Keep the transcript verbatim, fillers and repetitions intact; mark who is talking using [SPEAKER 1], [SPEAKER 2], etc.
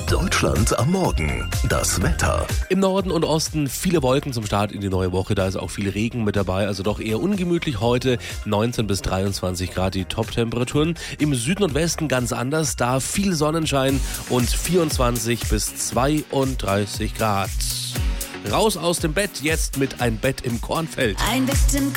[SPEAKER 1] Deutschland am Morgen. Das Wetter.
[SPEAKER 2] Im Norden und Osten viele Wolken zum Start in die neue Woche. Da ist auch viel Regen mit dabei, also doch eher ungemütlich heute. neunzehn bis dreiundzwanzig Grad die Top-Temperaturen. Im Süden und Westen ganz anders. Da viel Sonnenschein und vierundzwanzig bis zweiunddreißig Grad. Raus aus dem Bett, jetzt mit Ein Bett im Kornfeld.
[SPEAKER 3] Ein Bett im